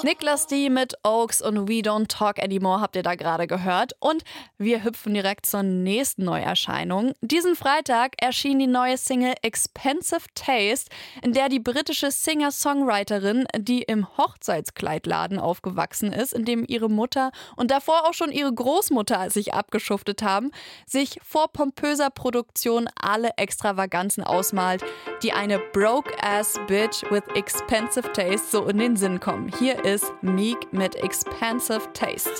Niklas D. mit Oaks und We Don't Talk Anymore habt ihr da gerade gehört. Und wir hüpfen direkt zur nächsten Neuerscheinung. Diesen Freitag erschien die neue Single Expensive Taste, in der die britische Singer-Songwriterin, die im Hochzeitskleidladen aufgewachsen ist, in dem ihre Mutter und davor auch schon ihre Großmutter sich abgeschuftet haben, sich vor pompöser Produktion alle Extravaganzen ausmalt, die eine broke-ass bitch with expensive taste so in den Sinn kommen. Hier ist Meek mit Expensive Taste.